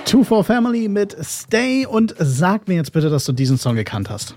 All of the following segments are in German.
Two for Family mit Stay und sag mir jetzt bitte, dass du diesen Song gekannt hast.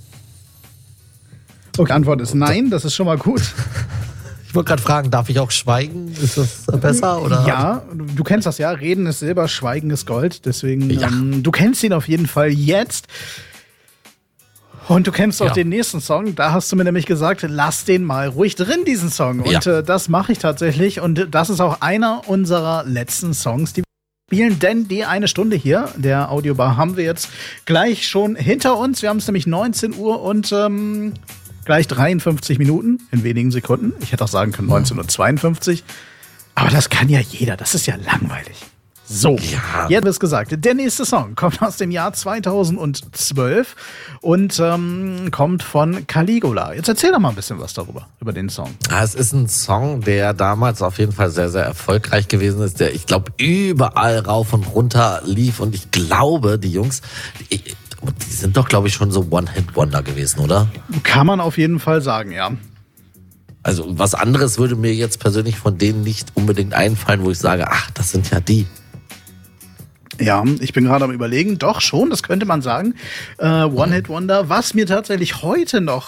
Okay, Antwort ist nein, das ist schon mal gut. Ich wollte gerade fragen, darf ich auch schweigen? Ist das besser? Oder? Ja, du kennst das ja. Reden ist Silber, Schweigen ist Gold. Deswegen, du kennst ihn auf jeden Fall jetzt. Und du kennst auch den nächsten Song. Da hast du mir nämlich gesagt, lass den mal ruhig drin, diesen Song. Und das mache ich tatsächlich. Und das ist auch einer unserer letzten Songs, die wir spielen. Denn die eine Stunde hier, der Audiobar, haben wir jetzt gleich schon hinter uns. Wir haben es nämlich 19 Uhr und gleich 53 Minuten in wenigen Sekunden. Ich hätte auch sagen können 19:52 Uhr. Aber das kann ja jeder. Das ist ja langweilig. So, jetzt ist gesagt. Der nächste Song kommt aus dem Jahr 2012 und kommt von Caligula. Jetzt erzähl doch mal ein bisschen was darüber, über den Song. Es ist ein Song, der damals auf jeden Fall sehr, sehr erfolgreich gewesen ist, der, ich glaube, überall rauf und runter lief. Und ich glaube, die Jungs, die sind doch, glaube ich, schon so One-Hit-Wonder gewesen, oder? Kann man auf jeden Fall sagen, ja. Also was anderes würde mir jetzt persönlich von denen nicht unbedingt einfallen, wo ich sage, ach, das sind ja die. Ja, ich bin gerade am Überlegen. Doch, schon, das könnte man sagen. One-Hit-Wonder. Was mir tatsächlich heute noch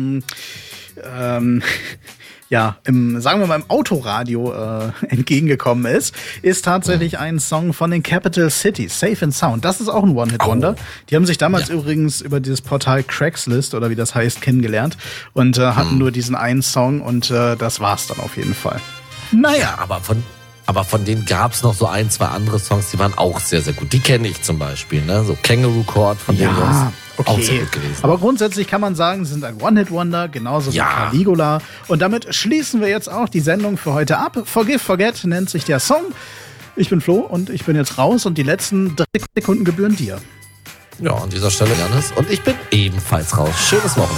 sagen wir mal, im Autoradio entgegengekommen ist tatsächlich ein Song von den Capital Cities, Safe and Sound. Das ist auch ein One-Hit-Wonder. Die haben sich damals übrigens über dieses Portal Craigslist oder wie das heißt kennengelernt und hatten nur diesen einen Song und das war's dann auf jeden Fall. Naja, aber von denen gab's noch so ein, zwei andere Songs, die waren auch sehr, sehr gut. Die kenne ich zum Beispiel, ne? So Kangaroo Court von den Jungs. Okay. Auch sehr gut gewesen. Aber grundsätzlich kann man sagen, sie sind ein One-Hit-Wonder, genauso wie Caligula. Und damit schließen wir jetzt auch die Sendung für heute ab. Forgive, Forget nennt sich der Song. Ich bin Flo und ich bin jetzt raus und die letzten 3 Sekunden gebühren dir. Ja, an dieser Stelle Janis und ich bin ebenfalls raus. Schönes Wochenende.